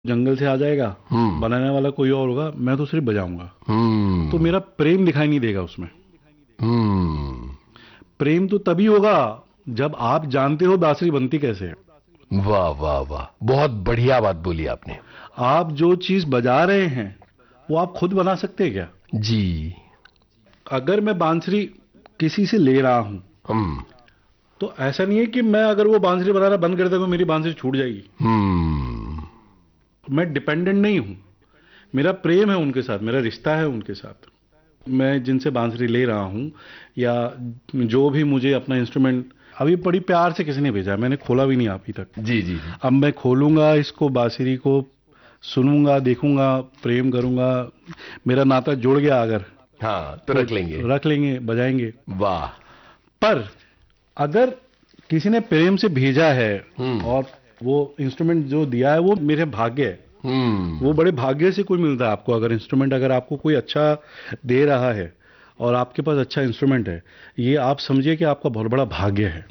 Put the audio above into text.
जंगल से आ जाएगा, बनाने वाला कोई और होगा, मैं तो सिर्फ बजाऊंगा। तो मेरा प्रेम दिखाई नहीं देगा उसमें। हम्म। प्रेम तो तभी होगा जब आप जानते हो बांसुरी बनती कैसे है। वाह वाह वाह, बहुत बढ़िया बात बोली आपने। आप जो चीज बजा रहे हैं वो आप खुद बना सकते हैं क्या? जी। अगर मैं बांसुरी किसी से ले रहा हूं हम। तो ऐसा नहीं है कि मैं अगर वो बांसुरी बनाना बंद कर दूंगा मेरी बांसुरी छूट जाएगी। हम्म। मैं डिपेंडेंट नहीं हूं। मेरा प्रेम है उनके साथ, मेरा रिश्ता है उनके साथ। मैं जिनसे बांसुरी ले रहा हूं या जो भी मुझे अपना इंस्ट्रूमेंट अभी बड़ी प्यार से किसी ने भेजा है, मैंने खोला भी नहीं अभी तक। जी जी जी। अब मैं खोलूंगा इसको, बांसुरी को सुनूंगा, देखूंगा, प्रेम करूंगा। मेरा नाता जुड़ गया अगर, हाँ, तो तो रख लेंगे। रख लेंगे, बजाएंगे। वाह। पर अगर किसी ने प्रेम से भेजा है हम्म। और वो इंस्ट्रूमेंट जो दिया है वो मेरे भाग्य है। वो हम्म। बड़े भाग्य से कोई मिलता है आपको। अगर इंस्ट्रूमेंट अगर आपको कोई अच्छा दे रहा है और आपके पास अच्छा इंस्ट्रूमेंट है, ये आप समझिए कि आपका बहुत बड़ा भाग्य है।